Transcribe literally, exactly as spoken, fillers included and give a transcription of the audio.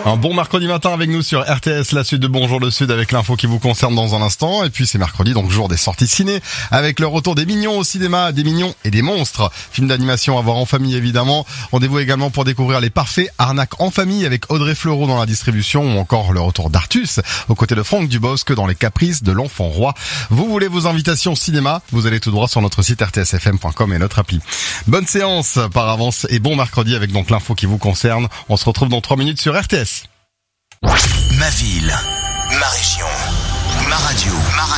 Un bon mercredi matin avec nous sur R T S, la suite de Bonjour le Sud avec l'info qui vous concerne dans un instant. Et puis c'est mercredi, donc jour des sorties ciné, avec le retour des Mignons au cinéma, des Mignons et des Monstres. Film d'animation à voir en famille évidemment. Rendez-vous également pour découvrir Les Parfaits, arnaque en famille avec Audrey Fleurot dans la distribution, ou encore le retour d'Artus aux côtés de Franck Dubosc dans Les Caprices de l'Enfant Roi. Vous voulez vos invitations cinéma, vous allez tout droit sur notre site r t s f m point com et notre appli. Bonne séance par avance et bon mercredi avec donc l'info qui vous concerne. On se retrouve dans trois minutes sur R T S. Ma ville, ma région, ma radio, ma radio.